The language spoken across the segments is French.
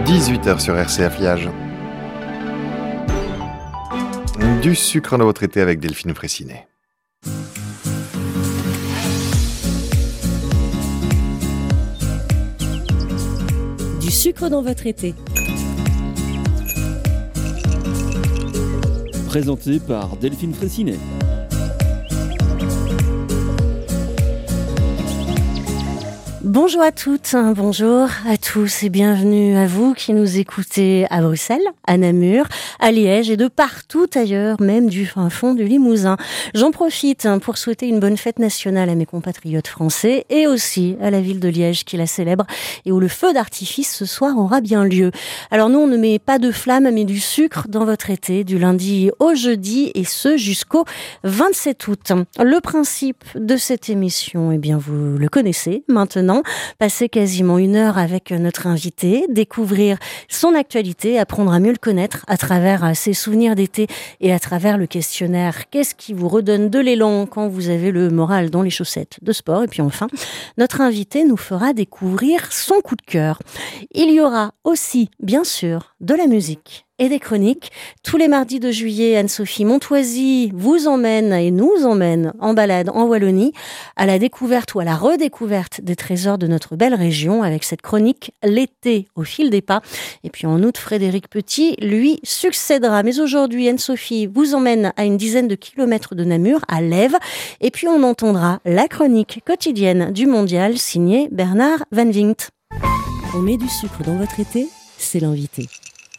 18h sur RCF Liège. Du sucre dans votre été avec Delphine Fraissinet. Du sucre dans votre été. Présenté par Delphine Fraissinet. Bonjour à toutes, bonjour à tous et bienvenue à vous qui nous écoutez à Bruxelles, à Namur, à Liège et de partout ailleurs, même du fin fond du Limousin. J'en profite pour souhaiter une bonne fête nationale à mes compatriotes français et aussi à la ville de Liège qui la célèbre et où le feu d'artifice ce soir aura bien lieu. Alors nous, on ne met pas de flammes mais du sucre dans votre été, du lundi au jeudi et ce jusqu'au 27 août. Le principe de cette émission, eh bien vous le connaissez maintenant. Passer quasiment une heure avec notre invité, découvrir son actualité, apprendre à mieux le connaître à travers ses souvenirs d'été et à travers le questionnaire. Qu'est-ce qui vous redonne de l'élan quand vous avez le moral dans les chaussettes de sport? Et puis enfin, notre invité nous fera découvrir son coup de cœur. Il y aura aussi, bien sûr, de la musique et des chroniques. Tous les mardis de juillet, Anne-Sophie Montoisy vous emmène et nous emmène en balade en Wallonie à la découverte ou à la redécouverte des trésors de notre belle région avec cette chronique L'été au fil des pas. Et puis en août, Frédéric Petit lui succédera. Mais aujourd'hui, Anne-Sophie vous emmène à une dizaine de kilomètres de Namur, à Lèves. Et puis on entendra la chronique quotidienne du Mondial signée Bernard Van Vingt. On met du sucre dans votre été, c'est l'invité.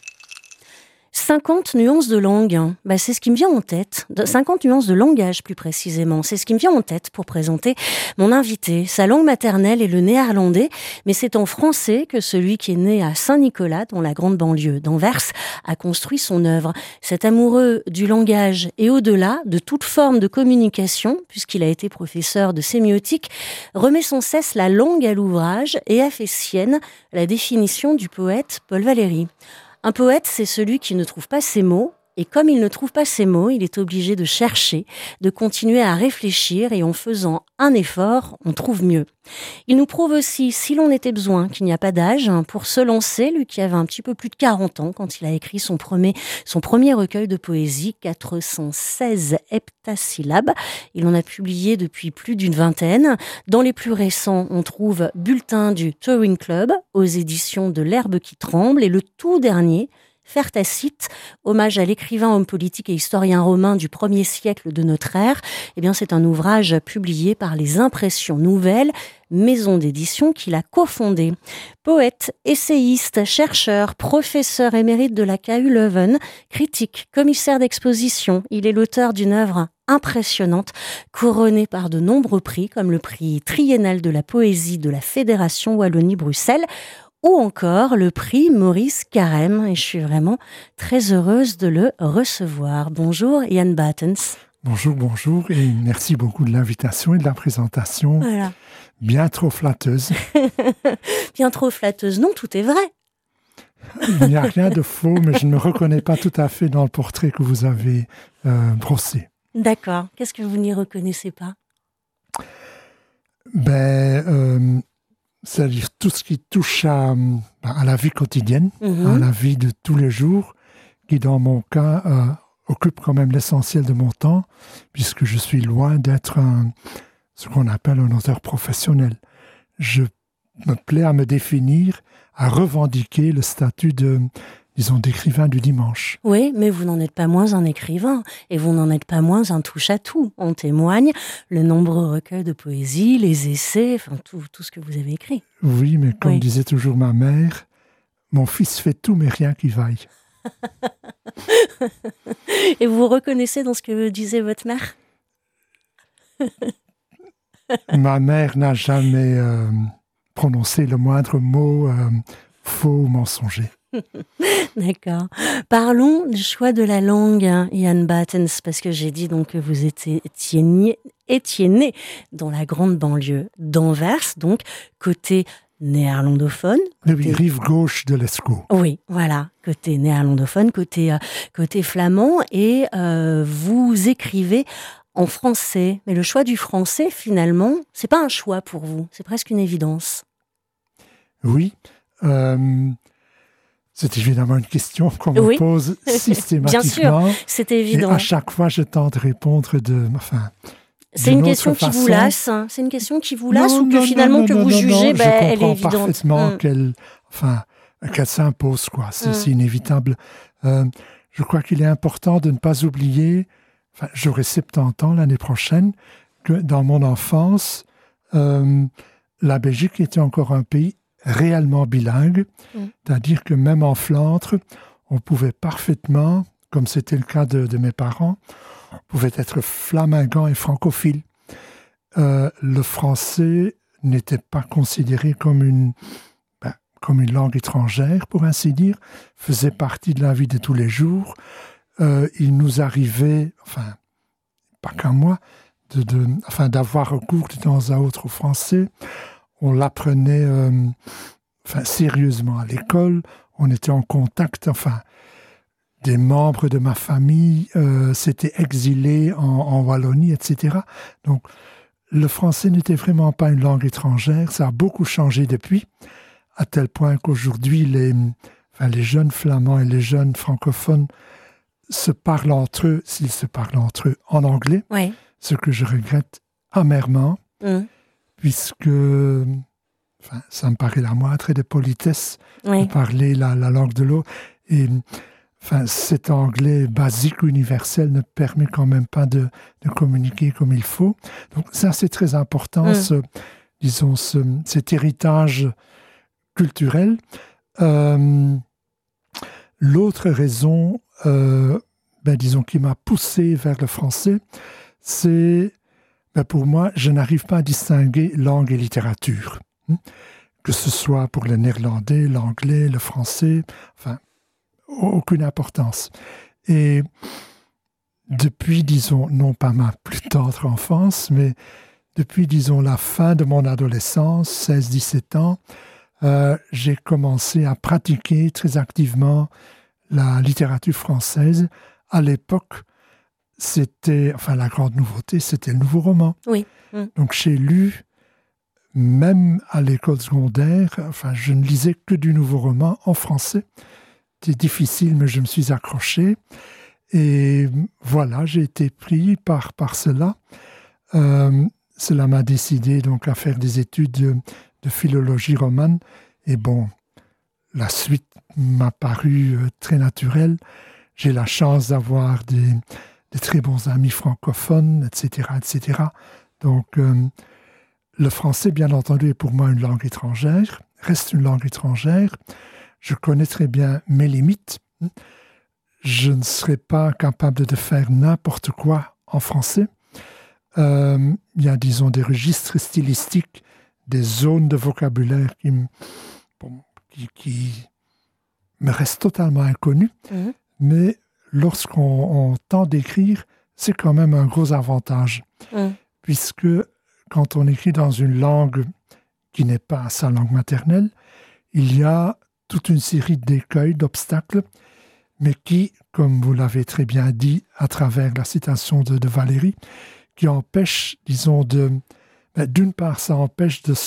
50 nuances de langue, c'est ce qui me vient en tête. 50 nuances de langage, plus précisément. C'est ce qui me vient en tête pour présenter mon invité. Sa langue maternelle est le néerlandais, mais c'est en français que celui qui est né à Saint-Nicolas, dans la grande banlieue d'Anvers, a construit son œuvre. Cet amoureux du langage et au-delà de toute forme de communication, puisqu'il a été professeur de sémiotique, remet sans cesse la langue à l'ouvrage et a fait sienne la définition du poète Paul Valéry. Un poète, c'est celui qui ne trouve pas ses mots, et comme il ne trouve pas ses mots, il est obligé de chercher, de continuer à réfléchir, et en faisant un effort, on trouve mieux. Il nous prouve aussi, s'il en était besoin, qu'il n'y a pas d'âge pour se lancer, lui qui avait un petit peu plus de 40 ans quand il a écrit son premier recueil de poésie, 416 heptasyllabes. Il en a publié depuis plus d'une vingtaine. Dans les plus récents, on trouve Bulletin du Touring Club, aux éditions de L'Herbe qui tremble, et le tout dernier, Faire Tacite, hommage à l'écrivain, homme politique et historien romain du 1er siècle de notre ère. Eh bien, c'est un ouvrage publié par les Impressions Nouvelles, maison d'édition qu'il a cofondée. Poète, essayiste, chercheur, professeur émérite de la KU Leuven, critique, commissaire d'exposition, il est l'auteur d'une œuvre impressionnante, couronnée par de nombreux prix, comme le prix triennal de la poésie de la Fédération Wallonie-Bruxelles, ou encore le prix Maurice Carême. Et je suis vraiment très heureuse de le recevoir. Bonjour Jan Battens. Bonjour et merci beaucoup de l'invitation et de la présentation. Voilà. Bien trop flatteuse. Bien trop flatteuse, non, tout est vrai. Il n'y a rien de faux, mais je ne me reconnais pas tout à fait dans le portrait que vous avez brossé. D'accord. Qu'est-ce que vous n'y reconnaissez pas? C'est-à-dire tout ce qui touche à la vie quotidienne, à la vie de tous les jours, qui dans mon cas occupe quand même l'essentiel de mon temps, puisque je suis loin d'être ce qu'on appelle un auteur professionnel. Je me plais à me définir, à revendiquer le statut d'écrivain du dimanche. Oui, mais vous n'en êtes pas moins un écrivain, et vous n'en êtes pas moins un touche-à-tout. En témoigne le nombreux recueils de poésie, les essais, enfin tout ce que vous avez écrit. Oui, mais comme disait toujours ma mère, mon fils fait tout, mais rien qui vaille. Et vous vous reconnaissez dans ce que disait votre mère? Ma mère n'a jamais prononcé le moindre mot faux ou mensonger. D'accord. Parlons du choix de la langue, Jan Battens, parce que j'ai dit donc que vous étiez né dans la grande banlieue d'Anvers, donc côté néerlandophone. Oui, rive gauche de l'Escaut. Oui, voilà, côté néerlandophone, côté flamand, et vous écrivez en français. Mais le choix du français, finalement, c'est pas un choix pour vous, c'est presque une évidence. Oui. C'est évidemment une question qu'on me pose systématiquement. Bien sûr, c'est évident. Et à chaque fois, je tente de répondre c'est une question qui vous lasse. C'est une question qui vous lasse ou que finalement que vous jugez, elle est évidente. Je comprends parfaitement qu'elle s'impose, quoi. C'est inévitable. Je crois qu'il est important de ne pas oublier, j'aurai 70 ans l'année prochaine, que dans mon enfance, la Belgique était encore un pays réellement bilingue. C'est-à-dire que même en Flandre, on pouvait parfaitement, comme c'était le cas de mes parents, on pouvait être flamingant et francophile. Le français n'était pas considéré comme une langue étrangère, pour ainsi dire, faisait partie de la vie de tous les jours. Il nous arrivait, pas qu'à moi, d'avoir recours de temps à autre au français. On l'apprenait sérieusement à l'école. On était en contact, des membres de ma famille s'étaient exilés en Wallonie, etc. Donc, le français n'était vraiment pas une langue étrangère. Ça a beaucoup changé depuis, à tel point qu'aujourd'hui, les jeunes flamands et les jeunes francophones se parlent entre eux, s'ils se parlent entre eux, en anglais, ce que je regrette amèrement, puisque ça me paraît la moindre des politesses de parler la langue de l'autre. Et cet anglais basique, universel, ne permet quand même pas de communiquer comme il faut. Donc ça, c'est très important, cet héritage culturel. L'autre raison, qui m'a poussé vers le français, c'est, pour moi, je n'arrive pas à distinguer langue et littérature. Que ce soit pour le néerlandais, l'anglais, le français, aucune importance. Et depuis, non pas ma plus tendre enfance, mais depuis, la fin de mon adolescence, 16-17 ans, j'ai commencé à pratiquer très activement la littérature française. À l'époque, c'était, la grande nouveauté, c'était le nouveau roman. Oui. Donc j'ai lu, même à l'école secondaire, je ne lisais que du nouveau roman en français. C'était difficile, mais je me suis accroché. Et voilà, j'ai été pris par cela. Cela m'a décidé donc à faire des études de philologie romane. Et la suite m'a paru très naturelle. J'ai la chance d'avoir des très bons amis francophones, etc., etc. Donc, le français, bien entendu, est pour moi une langue étrangère, reste une langue étrangère. Je connais très bien mes limites. Je ne serais pas capable de faire n'importe quoi en français. Il y a, des registres stylistiques, des zones de vocabulaire qui me restent totalement inconnues. Mais lorsqu'on tente d'écrire, c'est quand même un gros avantage. Puisque quand on écrit dans une langue qui n'est pas sa langue maternelle, il y a toute une série d'écueils, d'obstacles, mais qui, comme vous l'avez très bien dit à travers la citation de Valérie, qui empêchent, d'une part, ça empêche de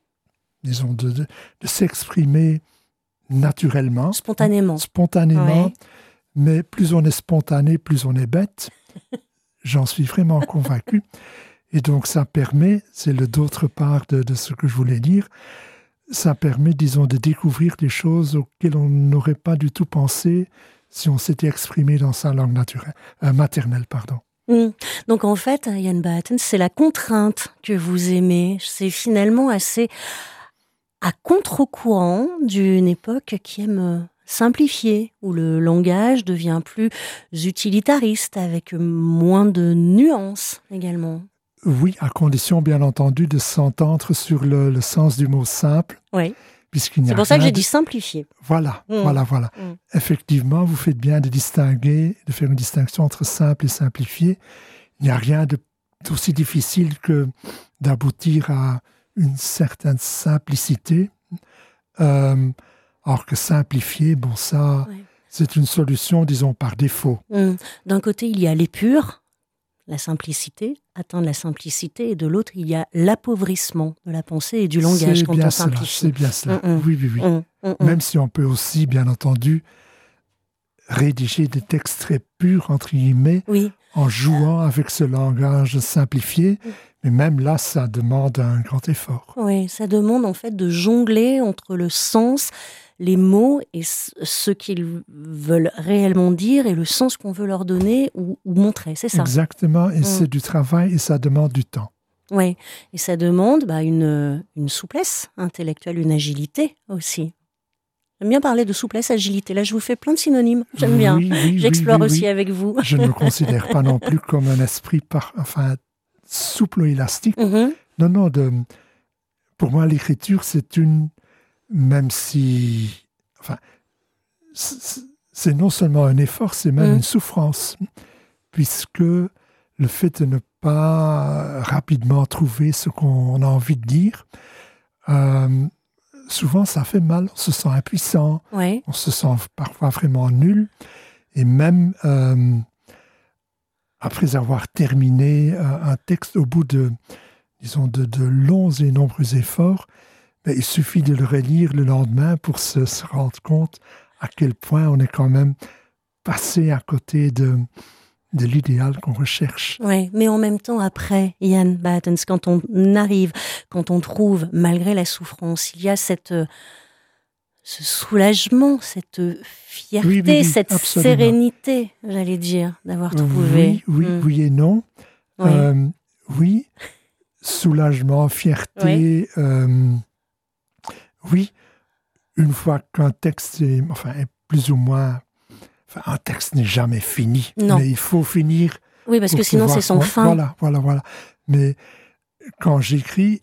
s'exprimer naturellement. Spontanément. Ouais. Mais plus on est spontané, plus on est bête. J'en suis vraiment convaincu. Et donc, ça permet, c'est d'autre part de ce que je voulais dire, ça permet, de découvrir des choses auxquelles on n'aurait pas du tout pensé si on s'était exprimé dans sa langue maternelle. Donc, en fait, Jan Baeten, c'est la contrainte que vous aimez. C'est finalement assez à contre-courant d'une époque qui aime simplifier, où le langage devient plus utilitariste, avec moins de nuances également. Oui, à condition, bien entendu, de s'entendre sur le sens du mot simple. Oui. C'est pour ça que j'ai dit simplifier. Voilà. Effectivement, vous faites bien de faire une distinction entre simple et simplifié. Il n'y a rien d'aussi difficile que d'aboutir à une certaine simplicité. Alors que simplifier, c'est une solution, par défaut. D'un côté, il y a l'épure, la simplicité, atteindre la simplicité, et de l'autre, il y a l'appauvrissement de la pensée et du langage quand on simplifie. C'est bien cela, oui. Même si on peut aussi, bien entendu, rédiger des textes très purs, entre guillemets, en jouant avec ce langage simplifié. Mais même là, ça demande un grand effort. Oui, ça demande en fait de jongler entre le sens, les mots et ce qu'ils veulent réellement dire et le sens qu'on veut leur donner ou montrer, c'est ça. Exactement, et c'est du travail et ça demande du temps. Oui, et ça demande une souplesse intellectuelle, une agilité aussi. J'aime bien parler de souplesse, agilité. Là, je vous fais plein de synonymes. J'aime bien. J'explore aussi avec vous. Je ne me considère pas non plus comme un esprit souple ou élastique. Non, pour moi, l'écriture, même si... c'est non seulement un effort, c'est même une souffrance. Puisque le fait de ne pas rapidement trouver ce qu'on a envie de dire, souvent, ça fait mal. On se sent impuissant. On se sent parfois vraiment nul. Et même... après avoir terminé un texte au bout de longs et nombreux efforts, il suffit de le relire le lendemain pour se rendre compte à quel point on est quand même passé à côté de l'idéal qu'on recherche. Oui, mais en même temps, après, Jan Battens, quand on trouve, malgré la souffrance, il y a ce soulagement, cette fierté, cette absolument. Sérénité, j'allais dire, d'avoir trouvé. Oui et non. Oui, soulagement, fierté. Oui, une fois qu'un texte est plus ou moins... un texte n'est jamais fini, mais il faut finir. Oui, parce que sinon c'est sans fin. Voilà. Mais quand j'écris...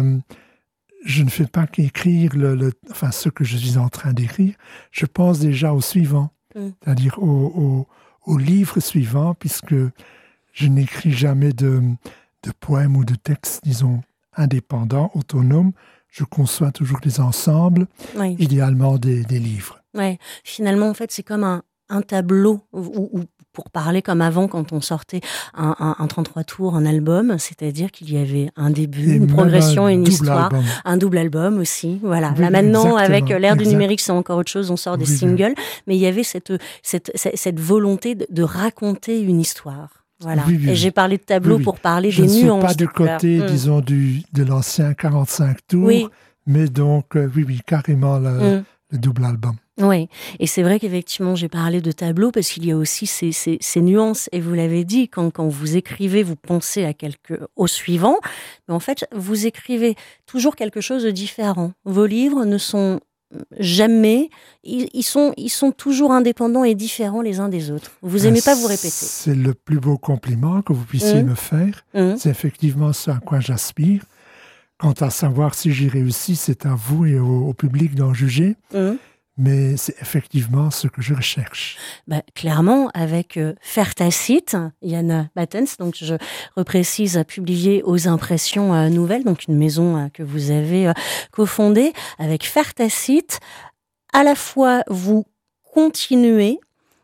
je ne fais pas qu'écrire ce que je suis en train d'écrire. Je pense déjà au suivant, c'est-à-dire au livre suivant, puisque je n'écris jamais de poèmes ou de textes, disons, indépendants, autonomes. Je conçois toujours des ensembles, idéalement des livres. Oui, finalement, en fait, c'est comme un tableau où pour parler comme avant, quand on sortait un 33 tours, un album, c'est-à-dire qu'il y avait un début, une progression, une histoire, un double album aussi. Voilà. Là maintenant, avec l'ère du numérique, c'est encore autre chose, on sort des singles, mais il y avait cette volonté de raconter une histoire. Voilà. Et j'ai parlé de tableau pour parler des nuances. Je ne suis pas du côté, disons, de l'ancien 45 tours, mais donc, carrément le double album. Oui, et c'est vrai qu'effectivement, j'ai parlé de tableau parce qu'il y a aussi ces nuances. Et vous l'avez dit, quand vous écrivez, vous pensez au suivant. Mais en fait, vous écrivez toujours quelque chose de différent. Vos livres ne sont jamais... Ils sont toujours indépendants et différents les uns des autres. Vous n'aimez pas vous répéter. C'est le plus beau compliment que vous puissiez me faire. C'est effectivement ce à quoi j'aspire. Quant à savoir si j'y réussis, c'est à vous et au public d'en juger. Mais c'est effectivement ce que je recherche. Clairement, avec Faire Tacite, Jan Battens, donc je reprécise, publié aux Impressions Nouvelles, donc une maison que vous avez cofondée. Avec Faire Tacite, à la fois vous continuez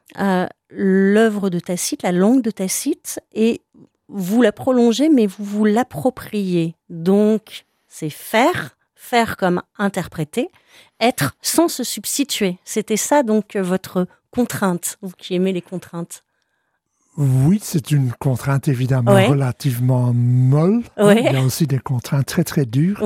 l'œuvre de Tacite, la langue de Tacite, et vous la prolongez, mais vous l'appropriez. Donc, c'est faire comme interpréter, être sans se substituer. C'était ça donc votre contrainte, vous qui aimez les contraintes. Oui, c'est une contrainte évidemment relativement molle. Il y a aussi des contraintes très très dures.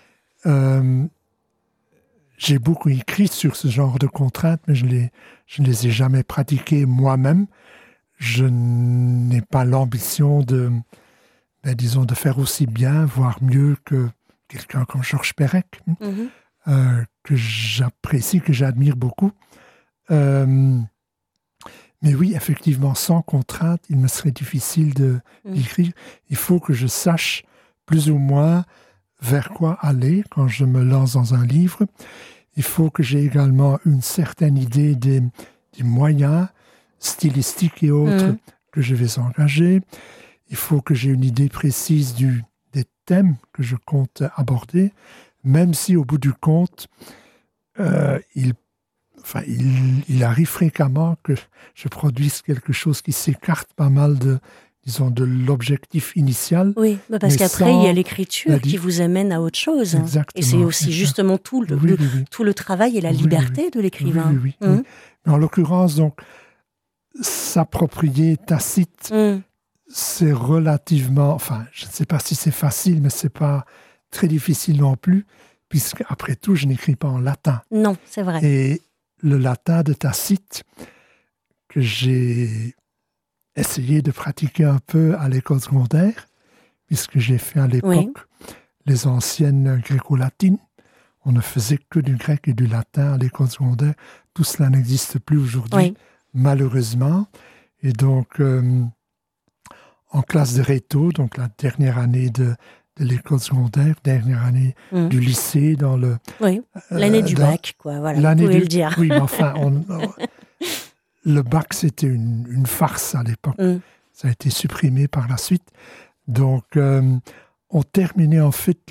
J'ai beaucoup écrit sur ce genre de contraintes, mais je ne les ai jamais pratiquées moi-même. Je n'ai pas l'ambition de faire aussi bien, voire mieux que quelqu'un comme Georges Perec, que j'apprécie, que j'admire beaucoup. Mais oui, effectivement, sans contrainte, il me serait difficile d'écrire. Il faut que je sache plus ou moins vers quoi aller quand je me lance dans un livre. Il faut que j'ai également une certaine idée des moyens stylistiques et autres que je vais engager. Il faut que j'ai une idée précise des thèmes que je compte aborder, même si au bout du compte, il arrive fréquemment que je produise quelque chose qui s'écarte pas mal de disons, de l'objectif initial. Oui, parce qu'après, il y a l'écriture qui vous amène à autre chose. Exactement. Et c'est aussi justement tout le travail et la liberté de l'écrivain. Oui. Mais en l'occurrence, donc, s'approprier Tacite, c'est relativement... Enfin, je ne sais pas si c'est facile, mais ce n'est pas très difficile non plus, puisque, après tout, je n'écris pas en latin. Non, c'est vrai. Et le latin de Tacite, que j'ai essayé de pratiquer un peu à l'école secondaire, puisque j'ai fait à l'époque les anciennes gréco-latines. On ne faisait que du grec et du latin à l'école secondaire. Tout cela n'existe plus aujourd'hui, malheureusement. Et donc, en classe de réto, donc la dernière année de l'école secondaire, dernière année du lycée, dans le... Oui, l'année du bac, quoi, voilà, vous pouvez le dire. Oui, mais enfin, le bac, c'était une farce à l'époque. Ça a été supprimé par la suite. Donc, on terminait en fait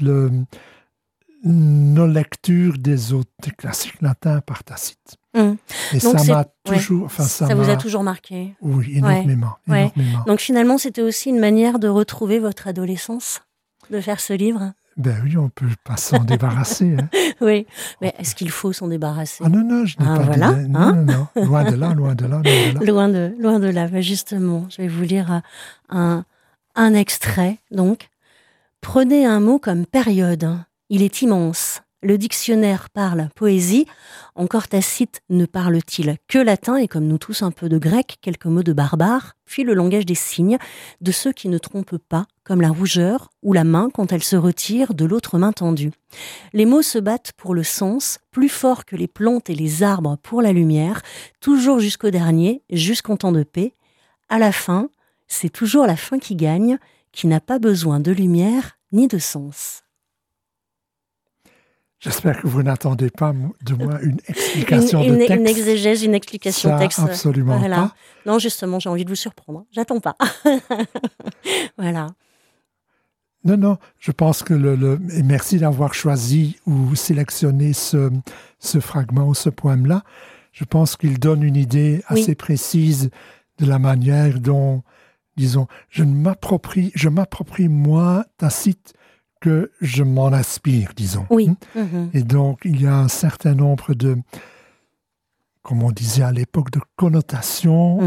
nos lectures des autres classiques latins par Tacite. Et donc ça m'a toujours... Enfin, ça vous a toujours marqué? Oui, énormément. Donc finalement, c'était aussi une manière de retrouver votre adolescence, de faire ce livre? Ben oui, on ne peut pas s'en débarrasser. Hein. Oui, mais est-ce qu'il faut s'en débarrasser? Ah non, je n'ai pas dit... Non, loin de là. Loin de là, ben justement. Je vais vous lire un extrait, donc. Prenez un mot comme période. Il est immense. Le dictionnaire parle poésie. Encore Tacite ne parle-t-il que latin et comme nous tous un peu de grec, quelques mots de barbare, puis le langage des signes, de ceux qui ne trompent pas, comme la rougeur ou la main quand elle se retire de l'autre main tendue. Les mots se battent pour le sens, plus fort que les plantes et les arbres pour la lumière, toujours jusqu'au dernier, jusqu'en temps de paix. À la fin, c'est toujours la fin qui gagne, qui n'a pas besoin de lumière ni de sens. J'espère que vous n'attendez pas de moi une explication de texte. Une exégèse, une explication de texte. Absolument pas. Non, justement, j'ai envie de vous surprendre. J'attends pas. Voilà. Non, je pense que et merci d'avoir choisi ou sélectionné ce fragment ou ce poème-là. Je pense qu'il donne une idée assez précise de la manière dont, disons, je m'approprie moi, Tacite, que je m'en aspire, disons. Oui. Et donc, il y a un certain nombre de, comme on disait à l'époque, de connotations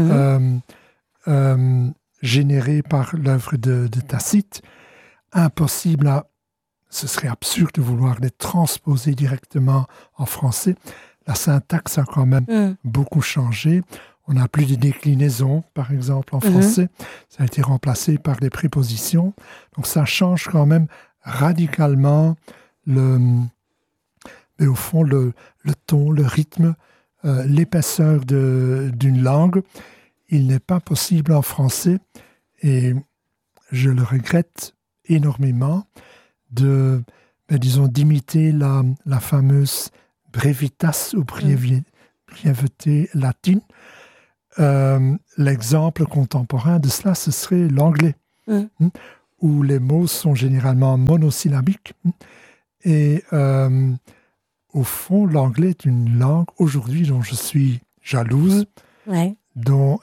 générées par l'œuvre de Tacite, impossible ce serait absurde de vouloir les transposer directement en français. La syntaxe a quand même beaucoup changé. On n'a plus de déclinaisons, par exemple, en français. Ça a été remplacé par des prépositions. Donc, ça change quand même radicalement mais au fond, le ton, le rythme, l'épaisseur d'une langue. Il n'est pas possible en français, et je le regrette énormément, d'imiter la fameuse brevitas ou brièveté latine. L'exemple contemporain de cela, ce serait l'anglais, où les mots sont généralement monosyllabiques. Et au fond, l'anglais est une langue aujourd'hui dont je suis jaloux, dont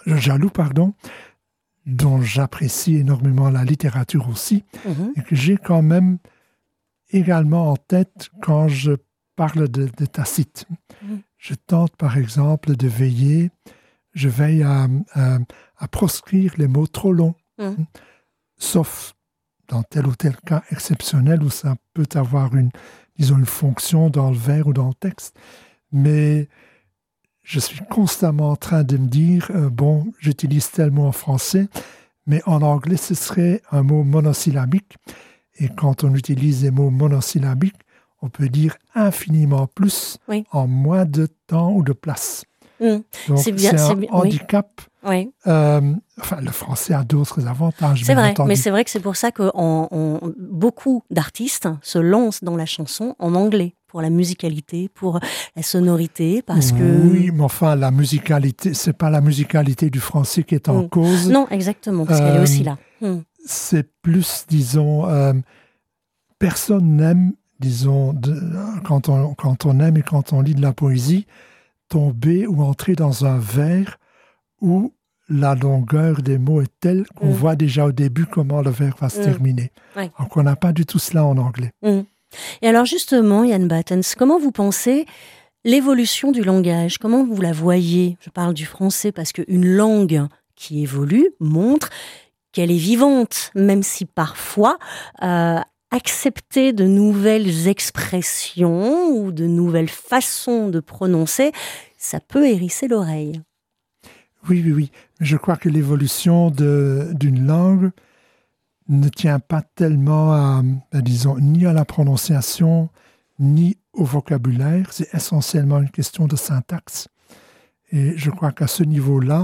j'apprécie énormément la littérature aussi, et que j'ai quand même également en tête quand je parle de Tacite. Je tente par exemple je veille à proscrire les mots trop longs, sauf dans tel ou tel cas exceptionnel où ça peut avoir une fonction dans le vers ou dans le texte. Mais je suis constamment en train de me dire, j'utilise tel mot en français, mais en anglais, ce serait un mot monosyllabique. Et quand on utilise des mots monosyllabiques, on peut dire infiniment plus en moins de temps ou de place. Donc, c'est un handicap. Le français a d'autres avantages. C'est vrai, mais c'est vrai que c'est pour ça que beaucoup d'artistes se lancent dans la chanson en anglais, pour la musicalité, pour la sonorité, parce que... Oui, mais enfin, la musicalité, c'est pas la musicalité du français qui est en cause. Non, exactement, parce qu'elle est aussi là. C'est plus, disons, personne n'aime, disons, quand on aime et quand on lit de la poésie, tomber ou entrer dans un vers où la longueur des mots est telle qu'on voit déjà au début comment le verbe va se terminer. Ouais. Donc, on n'a pas du tout cela en anglais. Et alors justement, Ian Battens, comment vous pensez l'évolution du langage? Comment vous la voyez? Je parle du français parce qu'une langue qui évolue montre qu'elle est vivante, même si parfois accepter de nouvelles expressions ou de nouvelles façons de prononcer, ça peut hérisser l'oreille. Oui. Je crois que l'évolution d'une langue ne tient pas tellement à, disons, ni à la prononciation, ni au vocabulaire. C'est essentiellement une question de syntaxe. Et je crois qu'à ce niveau-là,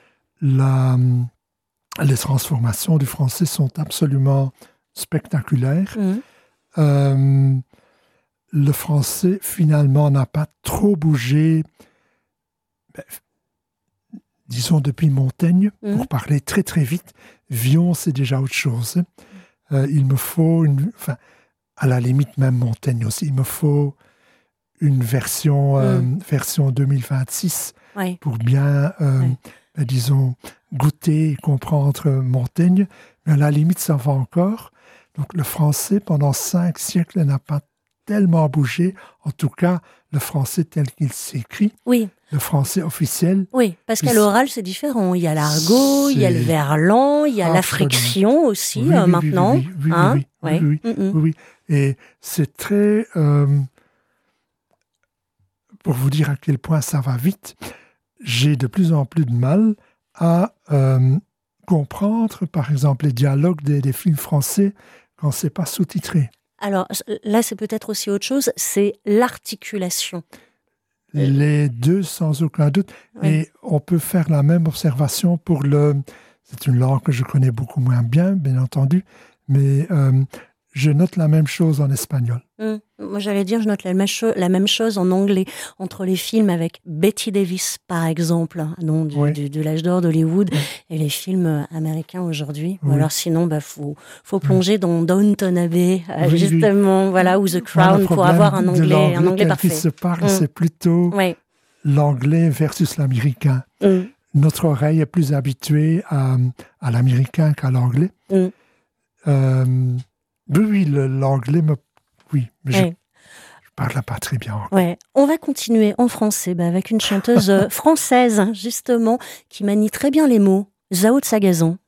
les transformations du français sont absolument spectaculaires. Le français, finalement, n'a pas trop bougé, disons, depuis Montaigne, pour parler très, très vite. Villon, c'est déjà autre chose. Il me faut, à la limite, même Montaigne aussi, il me faut une version 2026 pour bien, disons, goûter et comprendre Montaigne. Mais à la limite, ça va encore. Donc, le français, pendant 5 siècles, n'a pas tellement bougé. En tout cas, le français tel qu'il s'écrit. Oui. Le français officiel. Oui, parce qu'à l'oral, c'est différent. Il y a l'argot, il y a le verlan, il y a la friction aussi, maintenant. Oui. Et c'est très... pour vous dire à quel point ça va vite, j'ai de plus en plus de mal à comprendre, par exemple, les dialogues des films français quand c'est pas sous-titré. Alors là, c'est peut-être aussi autre chose, c'est l'articulation. Les deux, sans aucun doute. Oui. Et on peut faire la même observation pour c'est une langue que je connais beaucoup moins bien entendu, mais je note la même chose en espagnol. Moi, j'allais dire, je note la même chose en anglais, entre les films avec Bette Davis, par exemple, de l'âge d'or d'Hollywood, et les films américains aujourd'hui. Ou alors sinon, faut plonger dans Downton Abbey, justement, voilà, ou The Crown, pour avoir un anglais parfait. Qui se parle, c'est plutôt l'anglais versus l'américain. Notre oreille est plus habituée à l'américain qu'à l'anglais. Oui, l'anglais Oui, mais je parle pas très bien. Ouais. On va continuer en français avec une chanteuse française, justement, qui manie très bien les mots, Zao de Sagazan.